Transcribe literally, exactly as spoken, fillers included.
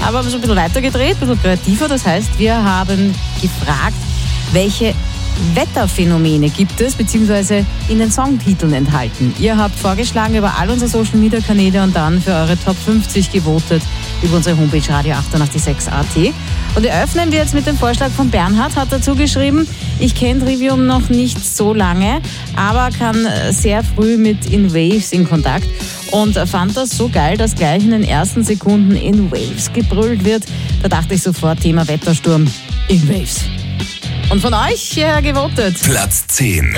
aber so ein bisschen weitergedreht, ein bisschen kreativer. Das heißt, wir haben gefragt, welche Wetterphänomene gibt es, beziehungsweise in den Songtiteln enthalten. Ihr habt vorgeschlagen über all unsere Social-Media-Kanäle und dann für eure Top fünfzig gewotet über unsere Homepage radio achtundachtzig Punkt at. Und eröffnen wir jetzt mit dem Vorschlag von Bernhard, hat dazu geschrieben, ich kenne Trivium noch nicht so lange, aber kann sehr früh mit In Waves in Kontakt und fand das so geil, dass gleich in den ersten Sekunden In Waves gebrüllt wird. Da dachte ich sofort, Thema Wettersturm, In Waves. Und von euch hierher gewotet. Platz zehn.